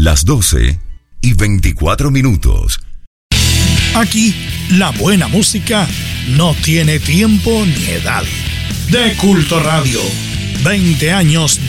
las 12:24. Aquí, la buena música no tiene tiempo ni edad. De Culto Radio, 20 años